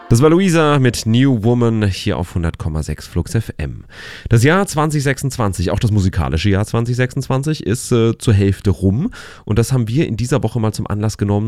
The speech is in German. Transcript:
Das war Luisa mit New Woman hier auf 100,6 Flux FM. Das Jahr 2026, auch das musikalische Jahr 2026, ist zur Hälfte rum. Und das haben wir in dieser Woche mal zum Anlass genommen,